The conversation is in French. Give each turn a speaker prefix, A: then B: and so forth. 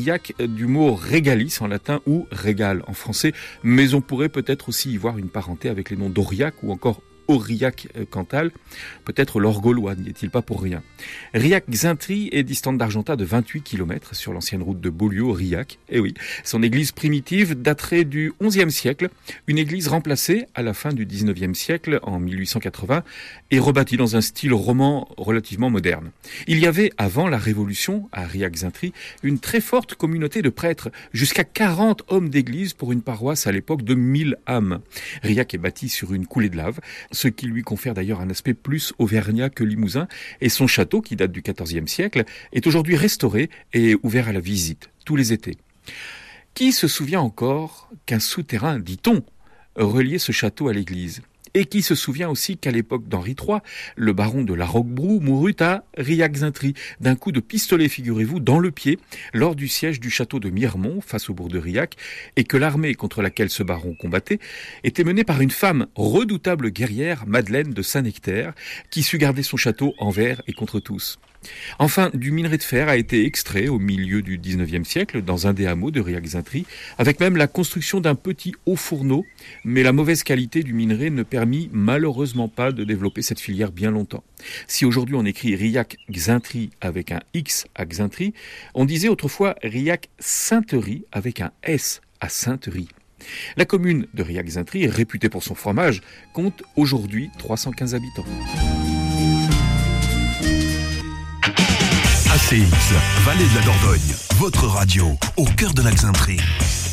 A: Riac du mot régalis en latin ou régal en français, mais on pourrait peut-être aussi y voir une parenté avec les noms d'Aurillac ou encore Aurillac-Cantal, peut-être l'or gaulois, n'y est-il pas pour rien. Riac-Xintry est distante d'Argentat de 28 km sur l'ancienne route de Beaulieu au Riac. Et oui, son église primitive daterait du XIe siècle, une église remplacée à la fin du XIXe siècle, en 1880, et rebâtie dans un style roman relativement moderne. Il y avait, avant la Révolution, à Riac-Xintry, une très forte communauté de prêtres, jusqu'à 40 hommes d'église pour une paroisse à l'époque de 1000 âmes. Riac est bâti sur une coulée de lave, ce qui lui confère d'ailleurs un aspect plus auvergnat que limousin, et son château, qui date du XIVe siècle, est aujourd'hui restauré et ouvert à la visite, tous les étés. Qui se souvient encore qu'un souterrain, dit-on, reliait ce château à l'église ? Et qui se souvient aussi qu'à l'époque d'Henri III, le baron de la Roquebrou mourut à Riac-Xintry, d'un coup de pistolet, figurez-vous, dans le pied, lors du siège du château de Miremont, face au bourg de Riac, et que l'armée contre laquelle ce baron combattait était menée par une femme redoutable guerrière, Madeleine de Saint-Nectaire, qui sut garder son château envers et contre tous. Enfin, du minerai de fer a été extrait au milieu du XIXe siècle dans un des hameaux de Riac-Xintry, avec même la construction d'un petit haut fourneau, mais la mauvaise qualité du minerai ne permit malheureusement pas de développer cette filière bien longtemps. Si aujourd'hui on écrit Riac-Xintry avec un X à Xintry, on disait autrefois Riac-Saintery avec un S à Saintery. La commune de Riac-Xintry, réputée pour son fromage, compte aujourd'hui 315 habitants.
B: ACX, Vallée de la Dordogne, votre radio, au cœur de la Xintry.